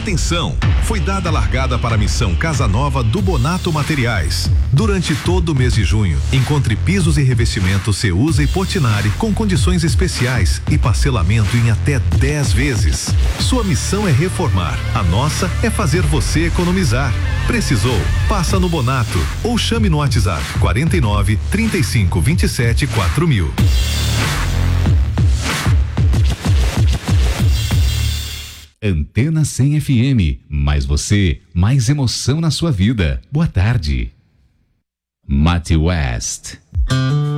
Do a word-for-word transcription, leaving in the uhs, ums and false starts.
Atenção! Foi dada a largada para a missão Casa Nova do Bonato Materiais. Durante todo o mês de junho, encontre pisos e revestimentos Ceusa e Portinari com condições especiais e parcelamento em até dez vezes. Sua missão é reformar, a nossa é fazer você economizar. Precisou? Passa no Bonato ou chame no WhatsApp quarenta e nove, trinta e cinco, vinte e sete, quatro mil. Antena cem F M, mais você, mais emoção na sua vida. Boa tarde. Mate West.